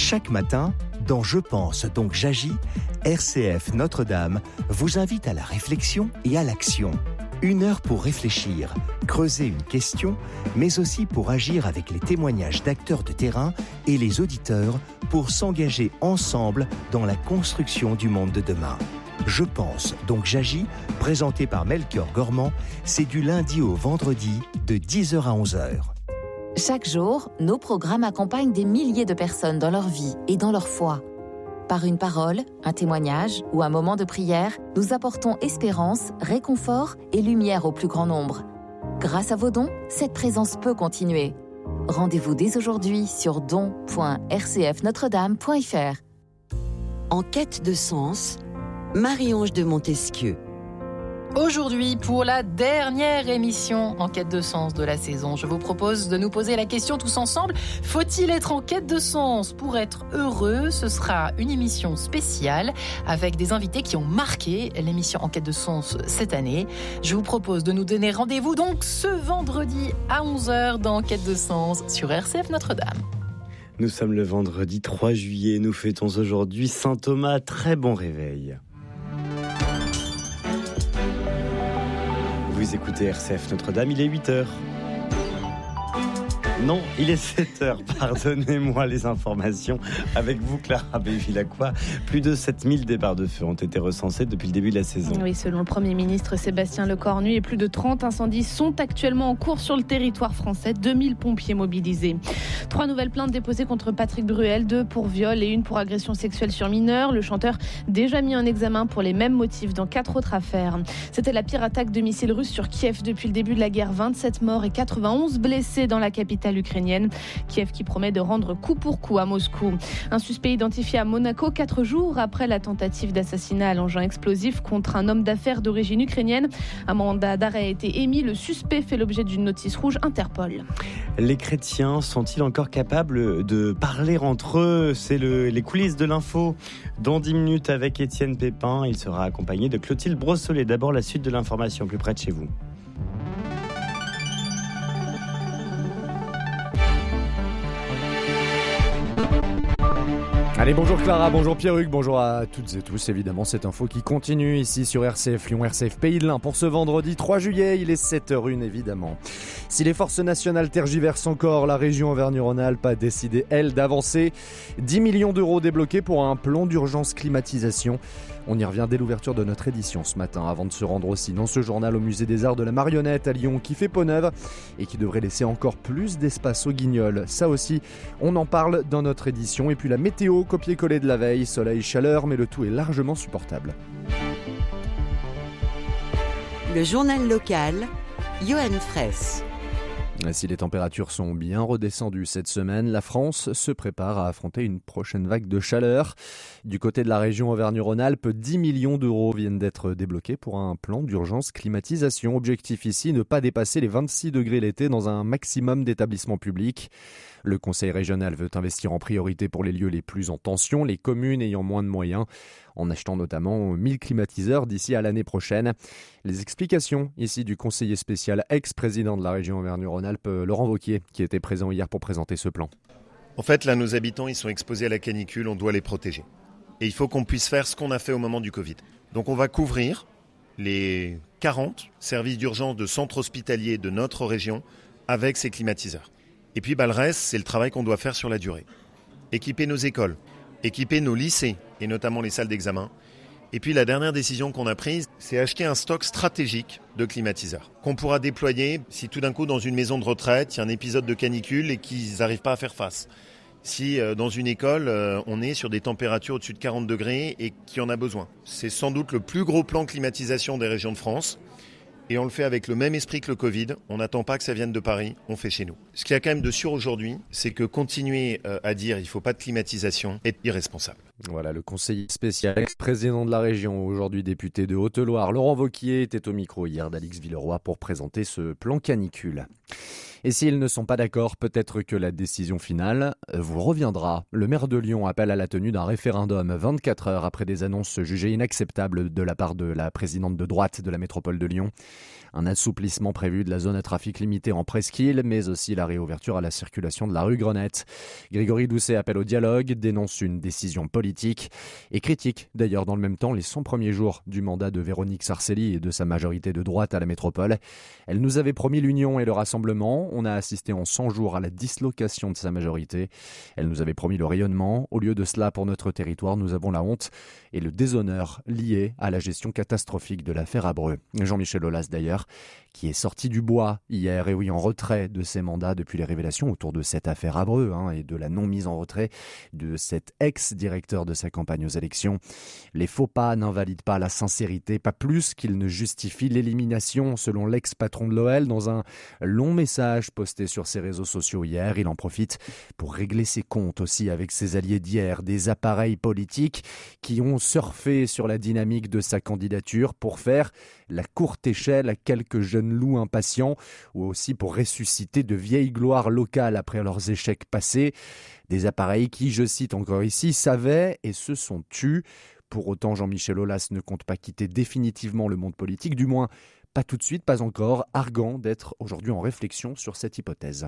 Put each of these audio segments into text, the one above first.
Chaque matin, dans Je pense donc j'agis, RCF Notre-Dame vous invite à la réflexion et à l'action. 1 heure pour réfléchir, creuser une question, mais aussi pour agir avec les témoignages d'acteurs de terrain et les auditeurs pour s'engager ensemble dans la construction du monde de demain. Je pense donc j'agis, présenté par Melchior Gormand, c'est du lundi au vendredi de 10h à 11h. Chaque jour, nos programmes accompagnent des milliers de personnes dans leur vie et dans leur foi. Par une parole, un témoignage ou un moment de prière, nous apportons espérance, réconfort et lumière au plus grand nombre. Grâce à vos dons, cette présence peut continuer. Rendez-vous dès aujourd'hui sur don.rcfnotredame.fr. En quête de sens, Marie-Ange de Montesquieu. Aujourd'hui, pour la dernière émission en quête de sens de la saison, je vous propose de nous poser la question tous ensemble. Faut-il être en quête de sens pour être heureux ? Ce sera une émission spéciale avec des invités qui ont marqué l'émission en quête de sens cette année. Je vous propose de nous donner rendez-vous donc ce vendredi à 11h dans Quête de sens sur RCF Notre-Dame. Nous sommes le vendredi 3 juillet, nous fêtons aujourd'hui Saint Thomas. Très bon réveil. Vous écoutez RCF Notre-Dame, il est 8h. Non, il est 7h, pardonnez-moi les informations. Avec vous, Clara Bévillacqua, plus de 7000 départs de feu ont été recensés depuis le début de la saison. Oui, selon le Premier ministre Sébastien Lecornu, et plus de 30 incendies sont actuellement en cours sur le territoire français, 2000 pompiers mobilisés. 3 nouvelles plaintes déposées contre Patrick Bruel, 2 pour viol et 1 pour agression sexuelle sur mineur. Le chanteur déjà mis en examen pour les mêmes motifs dans 4 autres affaires. C'était la pire attaque de missiles russes sur Kiev depuis le début de la guerre. 27 morts et 91 blessés dans la capitale ukrainienne. Kiev qui promet de rendre coup pour coup à Moscou. Un suspect identifié à Monaco 4 jours après la tentative d'assassinat à l'engin explosif contre un homme d'affaires d'origine ukrainienne. Un mandat d'arrêt a été émis. Le suspect fait l'objet d'une notice rouge Interpol. Les chrétiens sont-ils encore capables de parler entre eux ? C'est les coulisses de l'info. Dans 10 minutes avec Étienne Pépin, il sera accompagné de Clotilde Brossolet. D'abord la suite de l'information plus près de chez vous. Allez, bonjour Clara, bonjour Pierruc, bonjour à toutes et tous. Évidemment, cette info qui continue ici sur RCF Lyon, RCF Pays de l'Ain. Pour ce vendredi 3 juillet, il est 7h01 évidemment. Si les forces nationales tergiversent encore, la région Auvergne-Rhône-Alpes a décidé, elle, d'avancer. 10 millions d'euros débloqués pour un plan d'urgence climatisation. On y revient dès l'ouverture de notre édition ce matin, avant de se rendre aussi dans ce journal au musée des Arts de la Marionnette à Lyon, qui fait peau neuve et qui devrait laisser encore plus d'espace aux Guignols. Ça aussi, on en parle dans notre édition. Et puis la météo, copier-coller de la veille, soleil, chaleur, mais le tout est largement supportable. Le journal local, Johan Fraisse. Si les températures sont bien redescendues cette semaine, la France se prépare à affronter une prochaine vague de chaleur. Du côté de la région Auvergne-Rhône-Alpes, 10 millions d'euros viennent d'être débloqués pour un plan d'urgence climatisation. Objectif ici, ne pas dépasser les 26 degrés l'été dans un maximum d'établissements publics. Le conseil régional veut investir en priorité pour les lieux les plus en tension, les communes ayant moins de moyens, en achetant notamment 1000 climatiseurs d'ici à l'année prochaine. Les explications ici du conseiller spécial ex-président de la région Auvergne-Rhône-Alpes, Laurent Wauquiez, qui était présent hier pour présenter ce plan. En fait, là, nos habitants, ils sont exposés à la canicule, on doit les protéger. Et il faut qu'on puisse faire ce qu'on a fait au moment du Covid. Donc on va couvrir les 40 services d'urgence de centres hospitaliers de notre région avec ces climatiseurs. Et puis le reste, c'est le travail qu'on doit faire sur la durée. Équiper nos écoles, équiper nos lycées, et notamment les salles d'examen. Et puis la dernière décision qu'on a prise, c'est acheter un stock stratégique de climatiseurs qu'on pourra déployer si tout d'un coup dans une maison de retraite, il y a un épisode de canicule et qu'ils n'arrivent pas à faire face. Si dans une école, on est sur des températures au-dessus de 40 degrés et qu'il y en a besoin. C'est sans doute le plus gros plan climatisation des régions de France. Et on le fait avec le même esprit que le Covid. On n'attend pas que ça vienne de Paris, on fait chez nous. Ce qu'il y a quand même de sûr aujourd'hui, c'est que continuer à dire il ne faut pas de climatisation est irresponsable. Voilà, le conseiller spécial, ex-président de la région, aujourd'hui député de Haute-Loire, Laurent Wauquiez, était au micro hier d'Alix Villeroy pour présenter ce plan canicule. Et s'ils ne sont pas d'accord, peut-être que la décision finale vous reviendra. Le maire de Lyon appelle à la tenue d'un référendum 24 heures après des annonces jugées inacceptables de la part de la présidente de droite de la métropole de Lyon. Un assouplissement prévu de la zone à trafic limité en presqu'île, mais aussi la réouverture à la circulation de la rue Grenette. Grégory Doucet appelle au dialogue, dénonce une décision politique et critique d'ailleurs dans le même temps les 100 premiers jours du mandat de Véronique Sarcely et de sa majorité de droite à la métropole. Elle nous avait promis l'union et le rassemblement. On a assisté en 100 jours à la dislocation de sa majorité. Elle nous avait promis le rayonnement. Au lieu de cela, pour notre territoire, nous avons la honte et le déshonneur liés à la gestion catastrophique de l'affaire Abreu. Jean-Michel Aulas d'ailleurs, qui est sorti du bois hier et oui en retrait de ses mandats depuis les révélations autour de cette affaire Abreu et de la non-mise en retrait de cet ex-directeur de sa campagne aux élections. Les faux pas n'invalident pas la sincérité, pas plus qu'ils ne justifient l'élimination, selon l'ex-patron de l'OL. Dans un long message posté sur ses réseaux sociaux hier, il en profite pour régler ses comptes aussi avec ses alliés d'hier, des appareils politiques qui ont surfé sur la dynamique de sa candidature pour faire la courte échelle à quelques jeunes loups impatients ou aussi pour ressusciter de vieilles gloires locales après leurs échecs passés. Des appareils qui, je cite encore ici, savaient et se sont tus. Pour autant, Jean-Michel Aulas ne compte pas quitter définitivement le monde politique, du moins pas tout de suite, pas encore, arguant d'être aujourd'hui en réflexion sur cette hypothèse.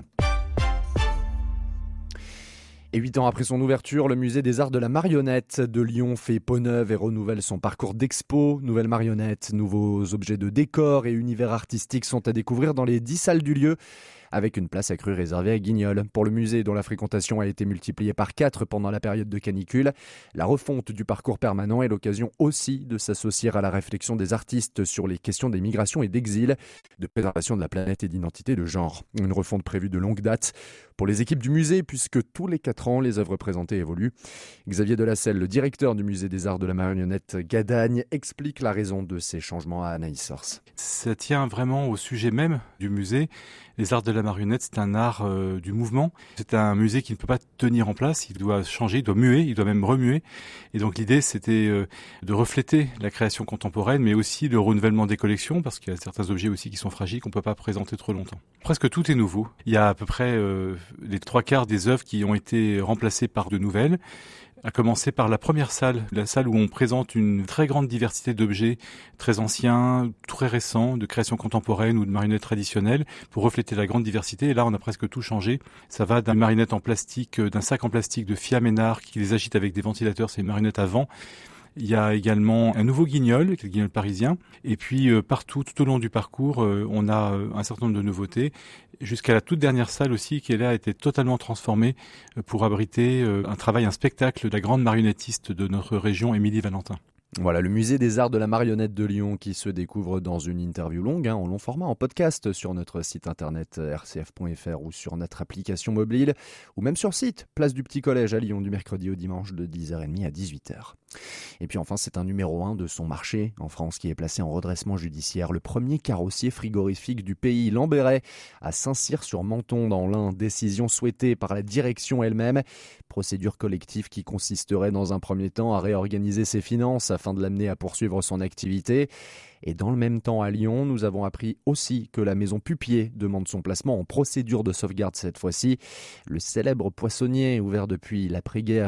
Et 8 ans après son ouverture, le musée des Arts de la Marionnette de Lyon fait peau neuve et renouvelle son parcours d'expo. Nouvelles marionnettes, nouveaux objets de décor et univers artistiques sont à découvrir dans les 10 salles du lieu, avec une place accrue réservée à Guignol. Pour le musée, dont la fréquentation a été multipliée par 4 pendant la période de canicule, la refonte du parcours permanent est l'occasion aussi de s'associer à la réflexion des artistes sur les questions des migrations et d'exil, de préservation de la planète et d'identité de genre. Une refonte prévue de longue date pour les équipes du musée, puisque tous les 4 ans, les œuvres présentées évoluent. Xavier Delasselle, le directeur du musée des Arts de la Marionnette Gadagne, explique la raison de ces changements à Anaïs Sors. Ça tient vraiment au sujet même du musée. Les arts de la marionnette, c'est un art du mouvement. C'est un musée qui ne peut pas tenir en place, il doit changer, il doit muer, il doit même remuer. Et donc l'idée, c'était de refléter la création contemporaine, mais aussi le renouvellement des collections, parce qu'il y a certains objets aussi qui sont fragiles, qu'on ne peut pas présenter trop longtemps. Presque tout est nouveau. Il y a à peu près les 3/4 des œuvres qui ont été remplacées par de nouvelles. À commencer par la première salle, la salle où on présente une très grande diversité d'objets très anciens, très récents, de création contemporaine ou de marionnettes traditionnelles, pour refléter la grande diversité. Et là, on a presque tout changé. Ça va d'une marionnette en plastique, d'un sac en plastique de Fia Ménard qui les agite avec des ventilateurs, c'est une marionnette à vent. Il y a également un nouveau guignol, qui est le guignol parisien. Et puis partout, tout au long du parcours, on a un certain nombre de nouveautés. Jusqu'à la toute dernière salle aussi, qui là a été totalement transformée pour abriter un spectacle de la grande marionnettiste de notre région, Émilie Valentin. Voilà, le musée des Arts de la Marionnette de Lyon qui se découvre dans une interview longue, en long format, en podcast sur notre site internet rcf.fr ou sur notre application mobile, ou même sur site, place du Petit Collège à Lyon, du mercredi au dimanche de 10h30 à 18h. Et puis enfin, c'est un numéro 1 de son marché en France qui est placé en redressement judiciaire. Le premier carrossier frigorifique du pays, Lambéret, à Saint-Cyr-sur-Menthon dans l'Ain. Décision souhaitée par la direction elle-même. Procédure collective qui consisterait dans un premier temps à réorganiser ses finances afin de l'amener à poursuivre son activité. Et dans le même temps à Lyon, nous avons appris aussi que la maison Pupier demande son placement en procédure de sauvegarde cette fois-ci. Le célèbre poissonnier, ouvert depuis l'après-guerre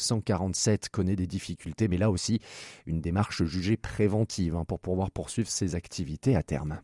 1947, connaît des difficultés, mais là aussi, une démarche jugée préventive pour pouvoir poursuivre ses activités à terme.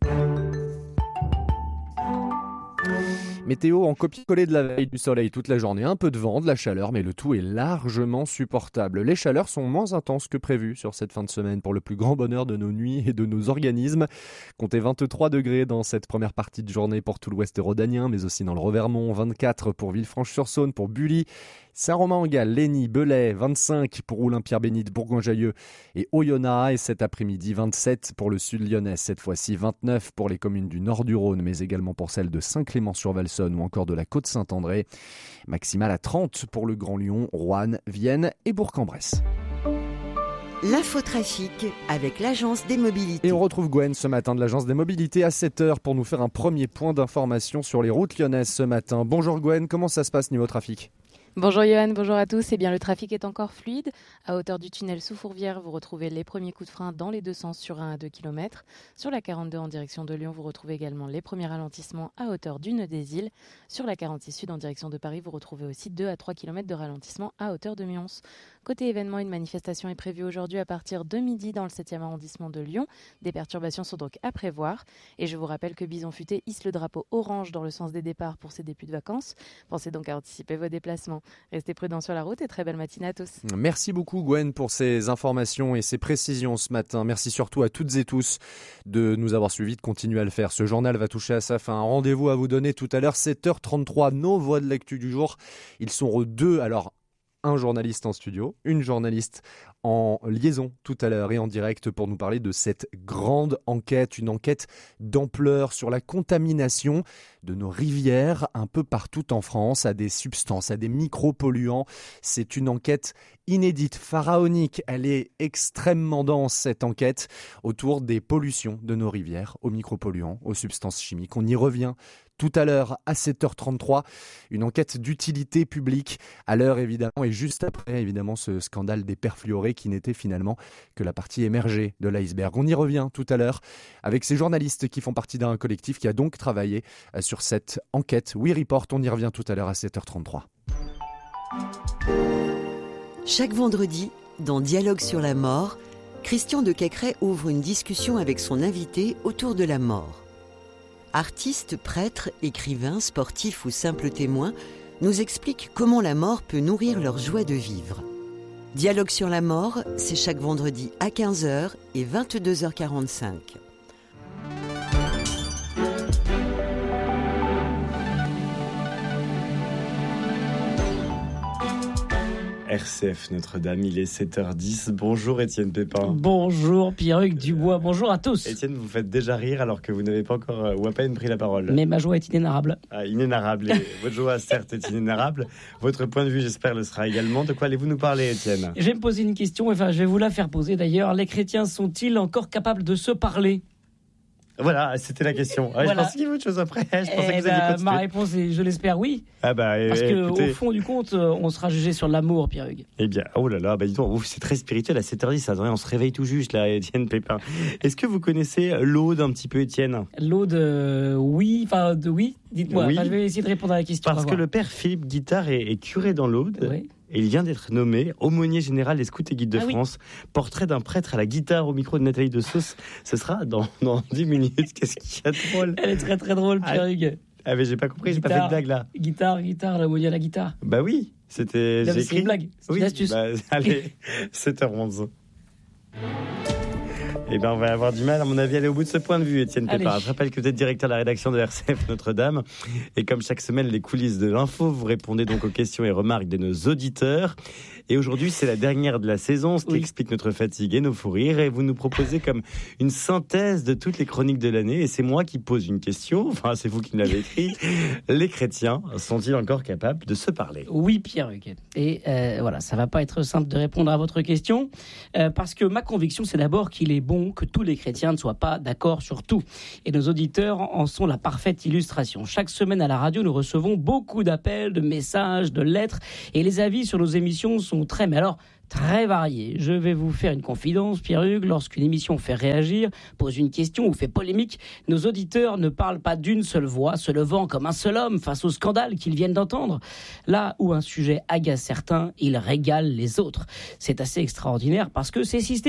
Météo en copier-coller de la veille, du soleil toute la journée, un peu de vent, de la chaleur, mais le tout est largement supportable. Les chaleurs sont moins intenses que prévu sur cette fin de semaine pour le plus grand bonheur de nos nuits et de nos organismes. Comptez 23 degrés dans cette première partie de journée pour tout l'ouest rhodanien, mais aussi dans le Revermont, 24 pour Villefranche-sur-Saône, pour Bully, Saint-Romain-en-Galles, Lény, Belay, 25 pour Oulin-Pierre-Bénite, Bourgoin-Jallieu et Oyonnax. Et cet après-midi, 27 pour le sud lyonnais, cette fois-ci 29 pour les communes du nord du Rhône, mais également pour celles de Saint-Clément-sur-Valsonne ou encore de la Côte-Saint-André. Maximale à 30 pour le Grand Lyon, Roanne, Vienne et Bourg-en-Bresse. L'infotrafic avec l'Agence des Mobilités. Et on retrouve Gwen ce matin de l'Agence des Mobilités à 7h pour nous faire un premier point d'information sur les routes lyonnaises ce matin. Bonjour Gwen, comment ça se passe niveau trafic ? Bonjour Johan, bonjour à tous. Le trafic est encore fluide. À hauteur du tunnel sous Fourvière, vous retrouvez les premiers coups de frein dans les deux sens sur 1 à 2 km. Sur la 42 en direction de Lyon, vous retrouvez également les premiers ralentissements à hauteur du Nœud des Îles. Sur la 46 Sud en direction de Paris, vous retrouvez aussi 2 à 3 km de ralentissement à hauteur de Mions. Côté événement, une manifestation est prévue aujourd'hui aujourd'hui à partir de midi dans le 7e arrondissement de Lyon. Des perturbations sont donc à prévoir. Et je vous rappelle que Bison Futé hisse le drapeau orange dans le sens des départs pour ses débuts de vacances. Pensez donc à anticiper vos déplacements. Restez prudents sur la route et très belle matinée à tous. Merci beaucoup Gwen pour ces informations et ces précisions ce matin. Merci surtout à toutes et tous de nous avoir suivis, de continuer à le faire. Ce journal va toucher à sa fin. Rendez-vous à vous donner tout à l'heure, 7h33, nos voix de l'actu du jour. Ils sont deux, alors un journaliste en studio, une journaliste en liaison tout à l'heure et en direct pour nous parler de cette grande enquête, une enquête d'ampleur sur la contamination de nos rivières un peu partout en France à des substances, à des micropolluants. C'est une enquête inédite, pharaonique. Elle est extrêmement dense, cette enquête, autour des pollutions de nos rivières, aux micropolluants, aux substances chimiques. On y revient tout à l'heure à 7h33, une enquête d'utilité publique à l'heure évidemment et juste après évidemment ce scandale des perfluorés qui n'était finalement que la partie émergée de l'iceberg. On y revient tout à l'heure avec ces journalistes qui font partie d'un collectif qui a donc travaillé sur cette enquête. We Report, on y revient tout à l'heure à 7h33. Chaque vendredi, dans Dialogue sur la mort, Christian de Quecret ouvre une discussion avec son invité autour de la mort. Artistes, prêtres, écrivains, sportifs ou simples témoins nous expliquent comment la mort peut nourrir leur joie de vivre. Dialogue sur la mort, c'est chaque vendredi à 15h et 22h45. RCF Notre-Dame, il est 7h10. Bonjour Étienne Pépin. Bonjour Pierruc Dubois, bonjour à tous. Étienne, vous faites déjà rire alors que vous n'avez pas encore ou à peine pris la parole. Mais ma joie est inénarrable. Ah, inénarrable. Votre joie, certes, est inénarrable. Votre point de vue, j'espère, le sera également. De quoi allez-vous nous parler, Étienne ? Je vais me poser une question, enfin je vais vous la faire poser d'ailleurs. Les chrétiens sont-ils encore capables de se parler ? Voilà, c'était la question. Voilà. Je pensais qu'il y avait autre chose après. Je pensais que vous alliez continuer. Ma réponse est, je l'espère, oui. Ah bah, parce qu'au écoutez... fond du compte, on sera jugé sur l'amour, Pierre-Hugues. Eh bien, oh là là, bah dis donc, c'est très spirituel à 7h10, ça, on se réveille tout juste là, Étienne Pépin. Est-ce que vous connaissez l'Aude un petit peu, Étienne ? L'Aude, oui, oui, dites-moi. Oui. Enfin, je vais essayer de répondre à la question. Parce que le père Philippe Guittard est curé dans l'Aude. Oui. Et il vient d'être nommé aumônier général des Scouts et Guides de France. Oui. Portrait d'un prêtre à la guitare au micro de Nathalie Dessausse. Ce sera dans 10 minutes. Qu'est-ce qu'il y a de drôle ? Elle est très très drôle, Pierre-Hugues. Ah mais j'ai pas compris, j'ai pas fait de blague là. Guitare, l'aumônier à la guitare. Bah oui, c'était... J'ai écrit. C'est une blague, c'est une astuce. Bah, allez, 7h11. Eh bien, on va avoir du mal, à mon avis, à aller au bout de ce point de vue, Étienne Pépin. Je rappelle que vous êtes directeur de la rédaction de RCF Notre-Dame. Et comme chaque semaine, les coulisses de l'info, vous répondez donc aux questions et remarques de nos auditeurs. Et aujourd'hui, c'est la dernière de la saison, ce qui explique notre fatigue et nos fous rires. Et vous nous proposez comme une synthèse de toutes les chroniques de l'année. Et c'est moi qui pose une question. Enfin, c'est vous qui me l'avez écrit. Les chrétiens sont-ils encore capables de se parler ? Oui, Pierre-Hugues. Et voilà, ça va pas être simple de répondre à votre question. Parce que ma conviction, c'est d'abord qu'il est bon que tous les chrétiens ne soient pas d'accord sur tout. Et nos auditeurs en sont la parfaite illustration. Chaque semaine à la radio, nous recevons beaucoup d'appels, de messages, de lettres. Et les avis sur nos émissions sont très variés. Je vais vous faire une confidence, Pierre-Hugues. Lorsqu'une émission fait réagir, pose une question ou fait polémique, nos auditeurs ne parlent pas d'une seule voix, se levant comme un seul homme face au scandale qu'ils viennent d'entendre. Là où un sujet agace certains, il régale les autres. C'est assez extraordinaire parce que c'est systématique.